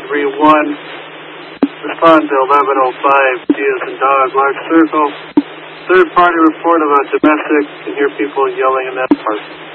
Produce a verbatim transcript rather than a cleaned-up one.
three one. Respond to eleven oh five, D as in dog, large circle. Third party report about domestic. Can hear people yelling in that part.